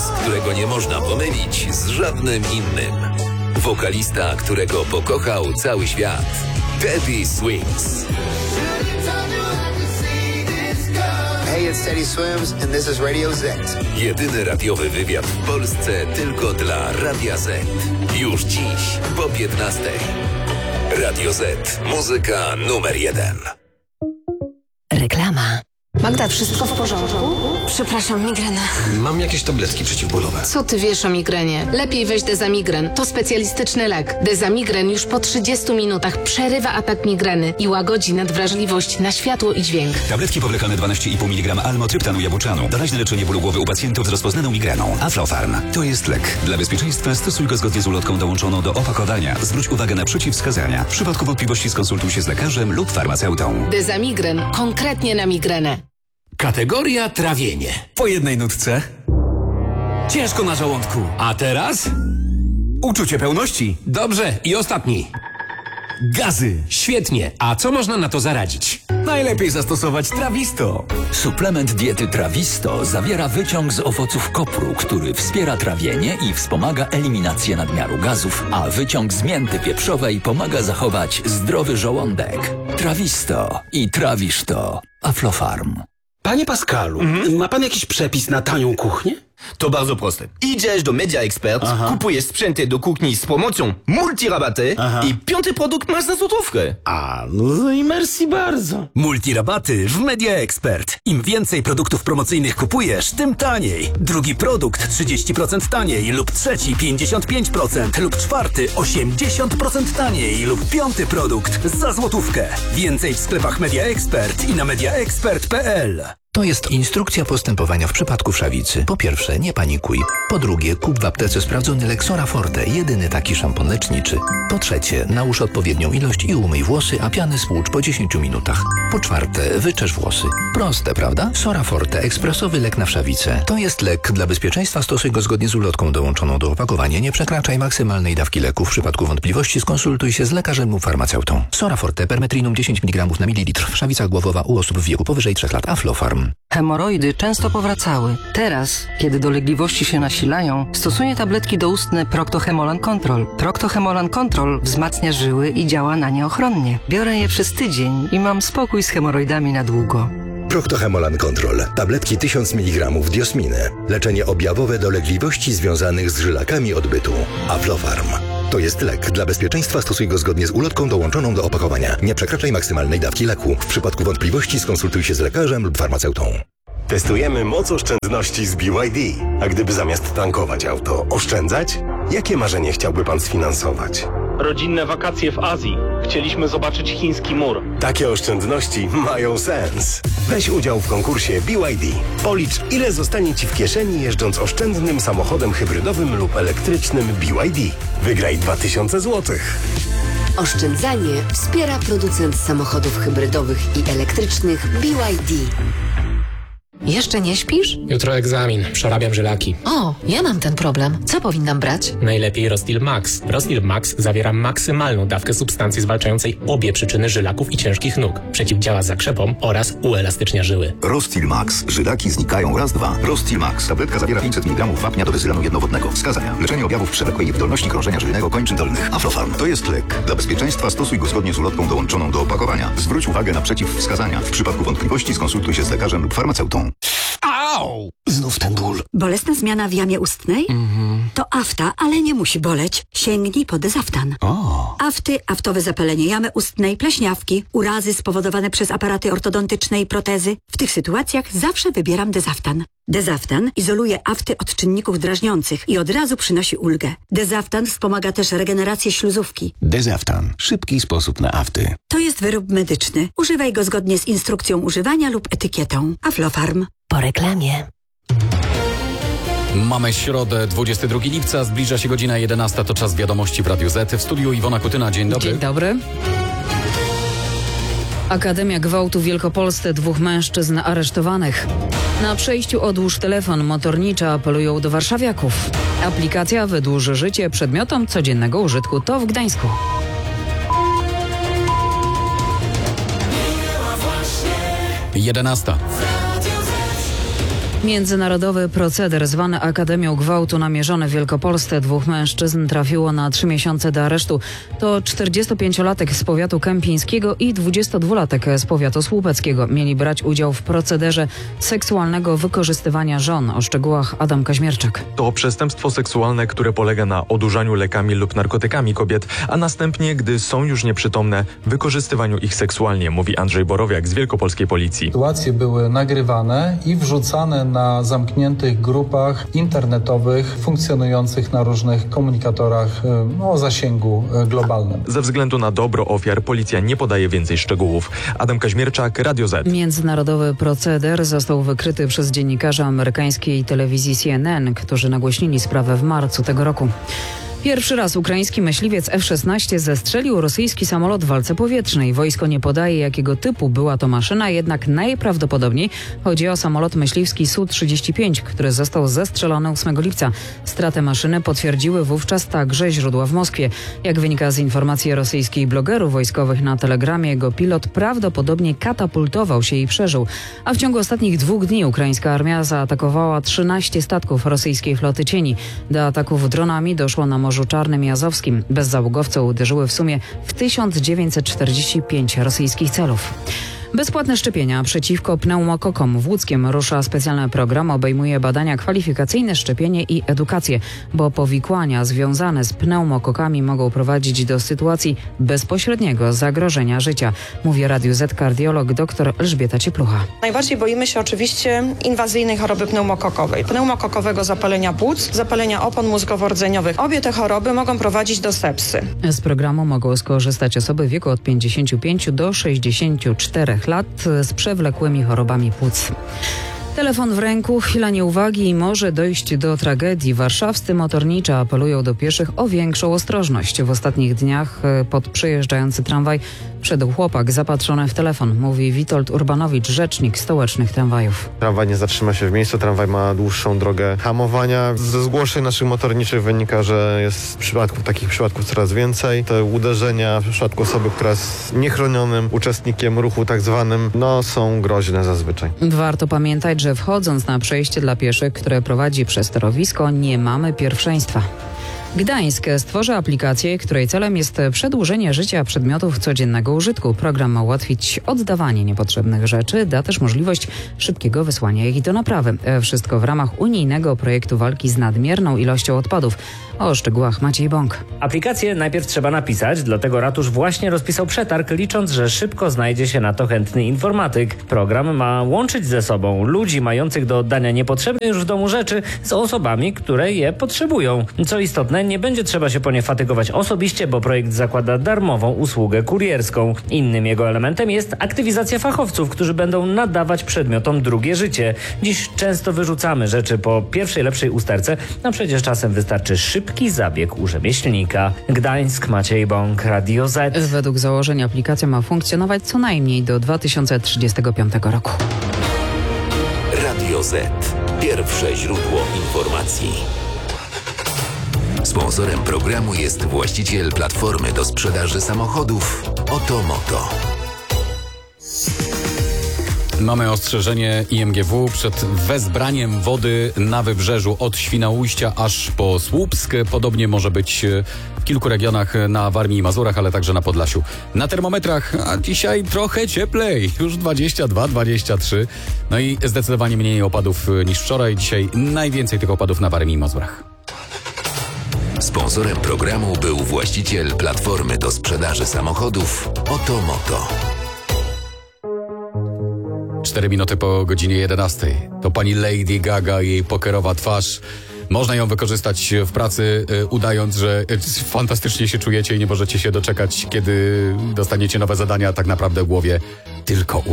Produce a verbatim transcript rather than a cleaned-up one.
którego nie można pomylić z żadnym innym. Wokalista, którego pokochał cały świat. Teddy Swims. Hey, it's Teddy Swims and this is Radio Z. Jedyny radiowy wywiad w Polsce tylko dla Radia Z. Już dziś po piętnastej. Radio Z. Muzyka numer jeden. Reklama. Magda, wszystko w porządku? Przepraszam, migrena. Mam jakieś tabletki przeciwbólowe. Co ty wiesz o migrenie? Lepiej weź Dezamigren. To specjalistyczny lek. Dezamigren już po trzydziestu minutach przerywa atak migreny i łagodzi nadwrażliwość na światło i dźwięk. Tabletki powlekane dwanaście i pół miligrama almotryptanu jabłczanu. Doraźne leczenie bólu głowy u pacjentów z rozpoznaną migreną. Aflofarm. To jest lek. Dla bezpieczeństwa stosuj go zgodnie z ulotką dołączoną do opakowania. Zwróć uwagę na przeciwwskazania. W przypadku wątpliwości skonsultuj się z lekarzem lub farmaceutą. Dezamigren. Konkretnie na migrenę. Kategoria trawienie. Po jednej nutce. Ciężko na żołądku. A teraz? Uczucie pełności. Dobrze, i ostatni. Gazy. Świetnie. A co można na to zaradzić? Najlepiej zastosować Trawisto. Suplement diety Trawisto zawiera wyciąg z owoców kopru, który wspiera trawienie i wspomaga eliminację nadmiaru gazów, a wyciąg z mięty pieprzowej pomaga zachować zdrowy żołądek. Trawisto i trawisz to. Aflofarm. Panie Pascalu, mhm. ma pan jakiś przepis na tanią kuchnię? To bardzo proste. Idziesz do Media Expert, Aha. kupujesz sprzęty do kuchni z promocją multirabaty Aha. i piąty produkt masz za złotówkę. A, no i merci bardzo. Multirabaty w Media Expert. Im więcej produktów promocyjnych kupujesz, tym taniej. Drugi produkt trzydzieści procent taniej lub trzeci pięćdziesiąt pięć procent lub czwarty osiemdziesiąt procent taniej lub piąty produkt za złotówkę. Więcej w sklepach Media Expert i na mediaexpert kropka p l. To jest instrukcja postępowania w przypadku wszawicy. Po pierwsze, nie panikuj. Po drugie, kup w aptece sprawdzony lek Sora Forte, jedyny taki szampon leczniczy. Po trzecie, nałóż odpowiednią ilość i umyj włosy, a piany spłucz po dziesięciu minutach. Po czwarte, wyczesz włosy. Proste, prawda? Sora Forte, ekspresowy lek na wszawicę. To jest lek. Dla bezpieczeństwa stosuj go zgodnie z ulotką dołączoną do opakowania. Nie przekraczaj maksymalnej dawki leku. W przypadku wątpliwości skonsultuj się z lekarzem lub farmaceutą. Sora Forte, permetrinum dziesięć miligramów na mililitr. Wszawica głowowa u osób w wieku powyżej trzech lat. Aflofarm. Hemoroidy często powracały. Teraz, kiedy dolegliwości się nasilają, stosuję tabletki doustne Procto-Hemolan Control. Procto-Hemolan Control wzmacnia żyły i działa na nie ochronnie. Biorę je przez tydzień i mam spokój z hemoroidami na długo. Procto-Hemolan Control. Tabletki tysiąc miligramów diosminy. Leczenie objawowe dolegliwości związanych z żylakami odbytu. Aflofarm. To jest lek. Dla bezpieczeństwa stosuj go zgodnie z ulotką dołączoną do opakowania. Nie przekraczaj maksymalnej dawki leku. W przypadku wątpliwości skonsultuj się z lekarzem lub farmaceutą. Testujemy moc oszczędności z B Y D. A gdyby zamiast tankować auto oszczędzać? Jakie marzenie chciałby pan sfinansować? Rodzinne wakacje w Azji. Chcieliśmy zobaczyć chiński mur. Takie oszczędności mają sens. Weź udział w konkursie B Y D. Policz, ile zostanie ci w kieszeni jeżdżąc oszczędnym samochodem hybrydowym lub elektrycznym B Y D. Wygraj dwa tysiące złotych. Oszczędzanie wspiera producent samochodów hybrydowych i elektrycznych B Y D. Jeszcze nie śpisz? Jutro egzamin. Przerabiam żylaki. O, ja mam ten problem. Co powinnam brać? Najlepiej Rostil Max. Rostil Max zawiera maksymalną dawkę substancji zwalczającej obie przyczyny żylaków i ciężkich nóg. Przeciwdziała zakrzepom oraz uelastycznia żyły. Rostil Max. Żylaki znikają raz, dwa. Rostil Max. Tabletka zawiera pięćset miligramów wapnia do wyzylanu jednowodnego. Wskazania. Leczenie objawów przewlekłej niewydolności krążenia żylnego kończyn dolnych. Aflofarm. To jest lek. Dla bezpieczeństwa stosuj go zgodnie z ulotką dołączoną do opakowania. Zwróć uwagę na przeciwwskazania. W przypadku wątpliwości skonsultuj się z lekarzem lub farmaceutą. Au! Znów ten ból. Bolesna zmiana w jamie ustnej? Mhm. To afta, ale nie musi boleć. Sięgnij po Dezaftan. O. Afty, aftowe zapalenie jamy ustnej, pleśniawki, urazy spowodowane przez aparaty ortodontyczne i protezy. W tych sytuacjach zawsze wybieram Dezaftan. Dezaftan izoluje afty od czynników drażniących i od razu przynosi ulgę. Dezaftan wspomaga też regenerację śluzówki. Dezaftan. Szybki sposób na afty. To jest wyrób medyczny. Używaj go zgodnie z instrukcją używania lub etykietą. Aflofarm. Po reklamie. Mamy środę, dwudziestego drugiego lipca, zbliża się godzina jedenasta, to czas wiadomości w Radiu Z. W studiu Iwona Kutyna, dzień dobry. Dzień dobry. Akademia Gwałtu w Wielkopolsce, dwóch mężczyzn aresztowanych. Na przejściu odłóż telefon, motornicza apelują do warszawiaków. Aplikacja wydłuży życie przedmiotom codziennego użytku, to w Gdańsku. jedenasta. Międzynarodowy proceder zwany Akademią Gwałtu namierzony w Wielkopolsce dwóch mężczyzn trafiło na trzy miesiące do aresztu. To czterdziestopięciolatek z powiatu kępińskiego i dwudziestodwulatek z powiatu słupeckiego. Mieli brać udział w procederze seksualnego wykorzystywania żon. O szczegółach Adam Kaźmierczak. To przestępstwo seksualne, które polega na odurzaniu lekami lub narkotykami kobiet, a następnie, gdy są już nieprzytomne, wykorzystywaniu ich seksualnie, mówi Andrzej Borowiak z wielkopolskiej policji. Sytuacje były nagrywane i wrzucane na zamkniętych grupach internetowych funkcjonujących na różnych komunikatorach no, o zasięgu globalnym. Ze względu na dobro ofiar policja nie podaje więcej szczegółów. Adam Kaźmierczak, Radio Z. Międzynarodowy proceder został wykryty przez dziennikarzy amerykańskiej telewizji C N N, którzy nagłośnili sprawę w marcu tego roku. Pierwszy raz ukraiński myśliwiec F szesnaście zestrzelił rosyjski samolot w walce powietrznej. Wojsko nie podaje, jakiego typu była to maszyna, jednak najprawdopodobniej chodzi o samolot myśliwski S U trzydzieści pięć, który został zestrzelony ósmego lipca. Stratę maszyny potwierdziły wówczas także źródła w Moskwie. Jak wynika z informacji rosyjskich blogerów wojskowych na Telegramie, jego pilot prawdopodobnie katapultował się i przeżył. A w ciągu ostatnich dwóch dni ukraińska armia zaatakowała trzynaście statków rosyjskiej floty cieni. Do ataków dronami doszło na Morzu Czarnym i Azowskim. Bezzałogowce uderzyły w sumie w tysiąc dziewięćset czterdzieści pięć rosyjskich celów. Bezpłatne szczepienia przeciwko pneumokokom. W Łódzkiem rusza specjalny program, obejmuje badania kwalifikacyjne, szczepienie i edukację, bo powikłania związane z pneumokokami mogą prowadzić do sytuacji bezpośredniego zagrożenia życia, mówi Radiu Z kardiolog dr Elżbieta Cieplucha. Najbardziej boimy się oczywiście inwazyjnej choroby pneumokokowej, pneumokokowego zapalenia płuc, zapalenia opon mózgowo-rdzeniowych. Obie te choroby mogą prowadzić do sepsy. Z programu mogą skorzystać osoby w wieku od pięćdziesięciu pięciu do sześćdziesięciu czterech lat z przewlekłymi chorobami płuc. Telefon w ręku, chwila nieuwagi i może dojść do tragedii. Warszawscy motornicze apelują do pieszych o większą ostrożność. W ostatnich dniach pod przejeżdżający tramwaj wszedł chłopak zapatrzony w telefon, mówi Witold Urbanowicz, rzecznik stołecznych tramwajów. Tramwaj nie zatrzyma się w miejscu, tramwaj ma dłuższą drogę hamowania. Ze zgłoszeń naszych motorniczych wynika, że jest przypadków, takich przypadków coraz więcej. Te uderzenia w przypadku osoby, która jest niechronionym uczestnikiem ruchu tak zwanym, no są groźne zazwyczaj. Warto pamiętać, że wchodząc na przejście dla pieszych, które prowadzi przez torowisko, nie mamy pierwszeństwa. Gdańsk stworzy aplikację, której celem jest przedłużenie życia przedmiotów codziennego użytku. Program ma ułatwić oddawanie niepotrzebnych rzeczy, da też możliwość szybkiego wysłania ich do naprawy. Wszystko w ramach unijnego projektu walki z nadmierną ilością odpadów. O szczegółach Maciej Bąk. Aplikację najpierw trzeba napisać, dlatego ratusz właśnie rozpisał przetarg, licząc, że szybko znajdzie się na to chętny informatyk. Program ma łączyć ze sobą ludzi mających do oddania niepotrzebne już w domu rzeczy z osobami, które je potrzebują. Co istotne, nie będzie trzeba się po nie fatygować osobiście, bo projekt zakłada darmową usługę kurierską. Innym jego elementem jest aktywizacja fachowców, którzy będą nadawać przedmiotom drugie życie. Dziś często wyrzucamy rzeczy po pierwszej lepszej usterce, a przecież czasem wystarczy szybki zabieg u rzemieślnika. Gdańsk, Maciej Bąk, Radio Z. Według założeń aplikacja ma funkcjonować co najmniej do dwa tysiące trzydziestego piątego roku. Radio Z. Pierwsze źródło informacji. Sponsorem programu jest właściciel platformy do sprzedaży samochodów Otomoto. Mamy ostrzeżenie I M G W przed wezbraniem wody na wybrzeżu od Świnoujścia aż po Słupsk. Podobnie może być w kilku regionach na Warmii i Mazurach, ale także na Podlasiu. Na termometrach a dzisiaj trochę cieplej, już dwadzieścia dwa dwadzieścia trzy. No i zdecydowanie mniej opadów niż wczoraj. Dzisiaj najwięcej tych opadów na Warmii i Mazurach. Sponsorem programu był właściciel platformy do sprzedaży samochodów Otomoto. Cztery minuty po godzinie jedenastej. To pani Lady Gaga i jej pokerowa twarz. Można ją wykorzystać w pracy, udając, że fantastycznie się czujecie i nie możecie się doczekać, kiedy dostaniecie nowe zadania, a tak naprawdę w głowie tylko